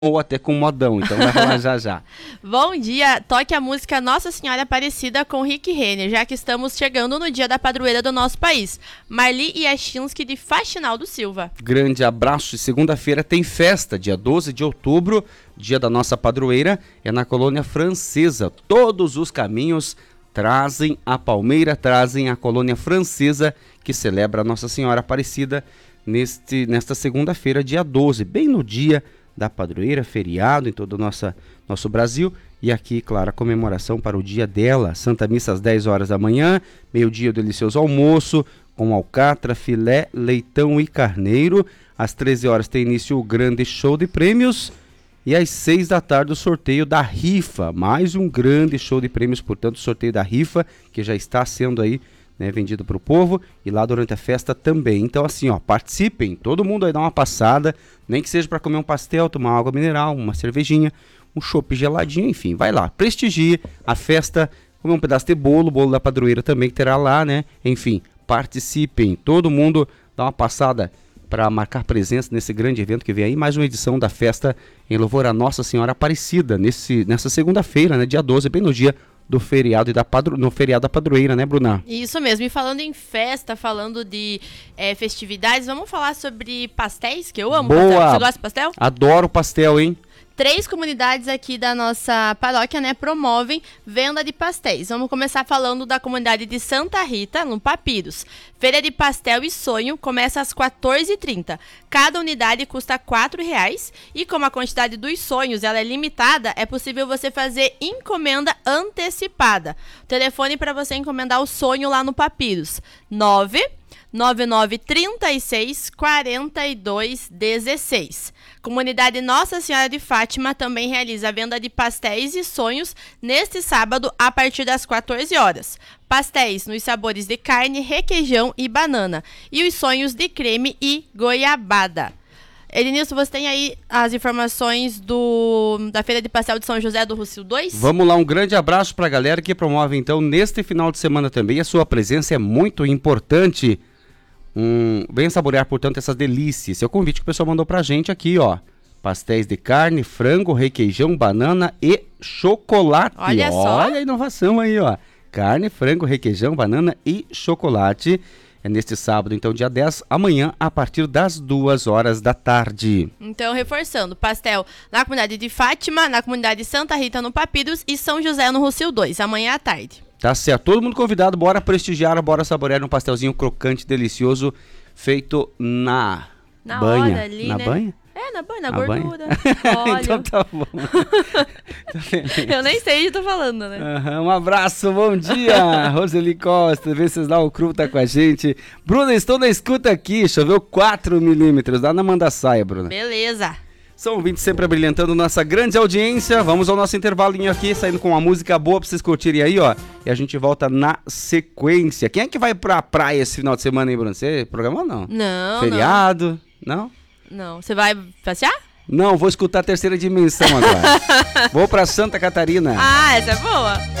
ou até com modão, então vai rolar já já. Bom dia, toque a música Nossa Senhora Aparecida com Rick Renner, já que estamos chegando no dia da padroeira do nosso país. Marli Yashinsky de Faxinal Silva. Grande abraço, e segunda-feira tem festa, dia 12 de outubro, dia da nossa padroeira, é na Colônia Francesa. Todos os caminhos trazem a Palmeira, trazem a Colônia Francesa, que celebra a Nossa Senhora Aparecida nesta segunda-feira, dia 12, bem no dia da padroeira, feriado em todo o nosso Brasil, e aqui, claro, a comemoração para o dia dela. Santa Missa às 10 horas da manhã, meio-dia o delicioso almoço, com alcatra, filé, leitão e carneiro. Às 13 horas tem início o grande show de prêmios, e às 6 da tarde o sorteio da rifa, mais um grande show de prêmios, portanto, o sorteio da rifa, que já está sendo aí, né, vendido para o povo, e lá durante a festa também. Então assim, ó, participem, todo mundo aí dá uma passada, nem que seja para comer um pastel, tomar água mineral, uma cervejinha, um chopp geladinho, enfim, vai lá, prestigie a festa, comer um pedaço de bolo da padroeira também que terá lá, né, enfim, participem, todo mundo dá uma passada para marcar presença nesse grande evento que vem aí, mais uma edição da festa em louvor a Nossa Senhora Aparecida, nessa segunda-feira, né, dia 12, bem no dia do feriado e no feriado da padroeira, né, Bruna? Isso mesmo, e falando em festa, falando de festividades, vamos falar sobre pastéis, que eu amo. Boa! Pastel. Você gosta de pastel? Adoro pastel, hein? 3 comunidades aqui da nossa paróquia, né, promovem venda de pastéis. Vamos começar falando da comunidade de Santa Rita, no Papiros. Feira de pastel e sonho começa às 14h30. Cada unidade custa R$4 e como a quantidade dos sonhos ela é limitada, é possível você fazer encomenda antecipada. O telefone para você encomendar o sonho lá no Papiros: 999364216. Comunidade Nossa Senhora de Fátima também realiza a venda de pastéis e sonhos neste sábado a partir das 14 horas. Pastéis nos sabores de carne, requeijão e banana. E os sonhos de creme e goiabada. Elenilson, você tem aí as informações da Feira de Pastel de São José do Rossio 2? Vamos lá, um grande abraço para a galera que promove então neste final de semana também. A sua presença é muito importante. Venha saborear, portanto, essas delícias. Esse é o convite que o pessoal mandou pra gente aqui, ó. Pastéis de carne, frango, requeijão, banana e chocolate. Olha só. Olha a inovação aí, ó. Carne, frango, requeijão, banana e chocolate. É neste sábado, então, dia 10, amanhã, a partir das 2 horas da tarde. Então, reforçando, pastel na comunidade de Fátima, na comunidade Santa Rita, no Papiros, e São José, no Rossio 2, amanhã à tarde. Tá certo, todo mundo convidado, bora prestigiar, bora saborear um pastelzinho crocante, delicioso, feito na banha. Hora ali, na né? banha? Na banha, na gordura. Olha. Olha. Então tá bom. Eu nem sei o que tô falando, né? Um abraço, bom dia, Roseli Costa, Venceslau Cru tá com a gente. Bruna, estou na escuta aqui, choveu 4 milímetros, lá na Mandaçaia, Bruna. Beleza. São ouvintes sempre brilhantando nossa grande audiência. Vamos ao nosso intervalinho aqui, saindo com uma música boa pra vocês curtirem aí, ó. E a gente volta na sequência. Quem é que vai pra praia esse final de semana aí, Bruno? Você programou ou não? Não, Feriado? Não? Não. Você vai passear? Não, vou escutar a Terceira Dimensão agora. Vou pra Santa Catarina. Ah, essa é boa.